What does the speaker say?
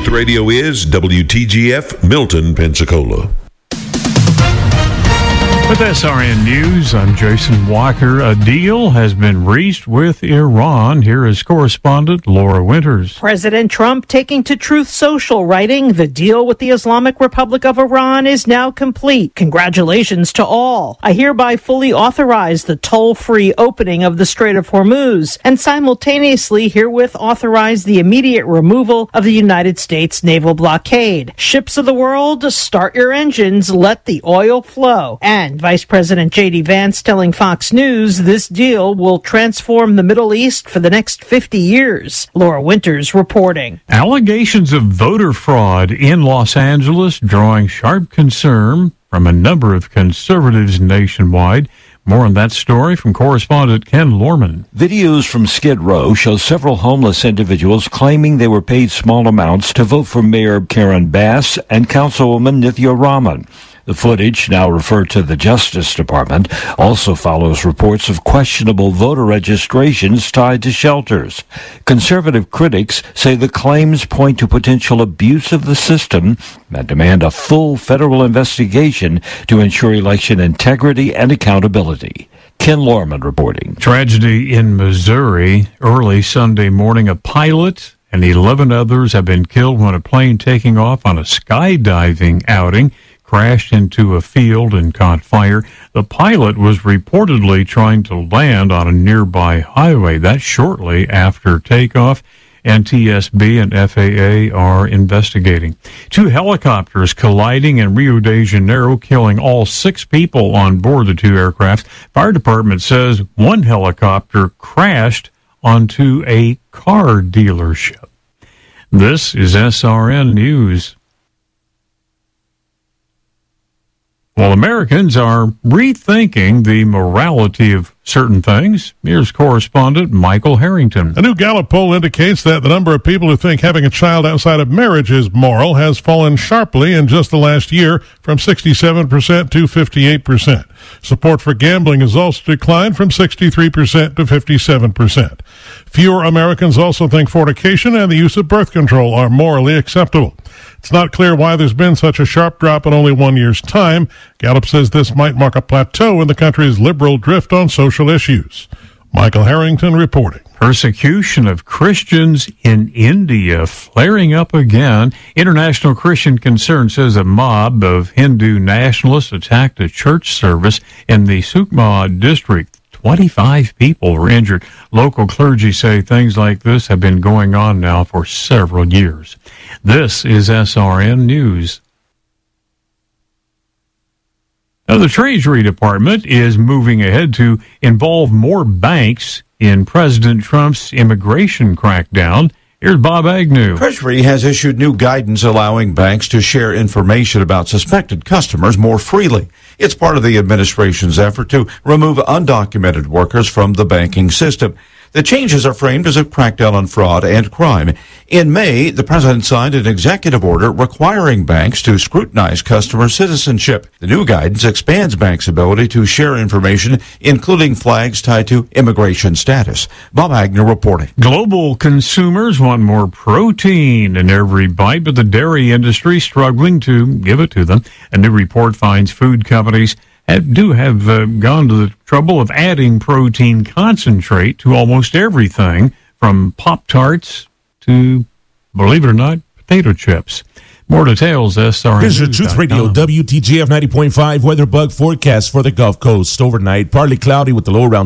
Truth Radio is WTGF Milton, Pensacola. With SRN News, I'm Jason Walker. A deal has been reached with Iran. Here is correspondent Laura Winters. President Trump taking to Truth Social, writing, "The deal with the Islamic Republic of Iran is now complete. Congratulations to all. I hereby fully authorize the toll-free opening of the Strait of Hormuz and simultaneously herewith authorize the immediate removal of the United States naval blockade. Ships of the world, start your engines, let the oil flow." And Vice President J.D. Vance telling Fox News this deal will transform the Middle East for the next 50 years. Laura Winters reporting. Allegations of voter fraud in Los Angeles drawing sharp concern from a number of conservatives nationwide. More on that story from correspondent Ken Lorman. Videos from Skid Row show several homeless individuals claiming they were paid small amounts to vote for Mayor Karen Bass and Councilwoman Nithya Raman. The footage, now referred to the Justice Department, also follows reports of questionable voter registrations tied to shelters. Conservative critics say the claims point to potential abuse of the system and demand a full federal investigation to ensure election integrity and accountability. Ken Lorman reporting. Tragedy in Missouri. Early Sunday morning, a pilot and 11 others have been killed when a plane taking off on a skydiving outing crashed into a field and caught fire. The pilot was reportedly trying to land on a nearby highway. That's shortly after takeoff. NTSB and FAA are investigating. 2 helicopters colliding in Rio de Janeiro, killing all 6 people on board the 2 aircraft. Fire department says 1 helicopter crashed onto a car dealership. This is SRN News. Well, Americans are rethinking the morality of certain things. Here's correspondent Michael Harrington. A new Gallup poll indicates that the number of people who think having a child outside of marriage is moral has fallen sharply in just the last year from 67% to 58%. Support for gambling has also declined from 63% to 57%. Fewer Americans also think fornication and the use of birth control are morally acceptable. It's not clear why there's been such a sharp drop in only 1 year's time. Gallup says this might mark a plateau in the country's liberal drift on social issues. Michael Harrington reporting. Persecution of Christians in India flaring up again. International Christian Concern says a mob of Hindu nationalists attacked a church service in the Sukma district. 25 people were injured. Local clergy say things like this have been going on now for several years. This is SRN News. Now, the Treasury Department is moving ahead to involve more banks in President Trump's immigration crackdown. Here's Bob Agnew. Treasury has issued new guidance allowing banks to share information about suspected customers more freely. It's part of the administration's effort to remove undocumented workers from the banking system. The changes are framed as a crackdown on fraud and crime. In May, the president signed an executive order requiring banks to scrutinize customer citizenship. The new guidance expands banks' ability to share information, including flags tied to immigration status. Bob Agnew reporting. Global consumers want more protein in every bite, but the dairy industry struggling to give it to them. A new report finds food companies have gone to the trouble of adding protein concentrate to almost everything, from Pop-Tarts to, believe it or not, potato chips. More details, SRN. Here's your Truth Radio, WTGF 90.5 weather bug forecast for the Gulf Coast. Overnight, partly cloudy with the low around